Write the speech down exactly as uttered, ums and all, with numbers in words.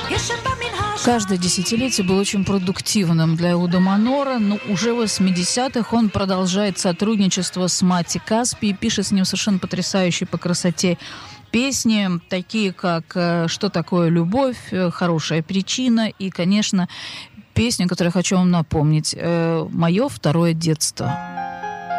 Каждое десятилетие было очень продуктивным для Эуда Манора, но уже в восьмидесятых он продолжает сотрудничество с Мати Каспи и пишет с ним совершенно потрясающие по красоте песни, такие как «Что такое любовь?», «Хорошая причина» и, конечно, песню, которую я хочу вам напомнить, «Мое второе детство».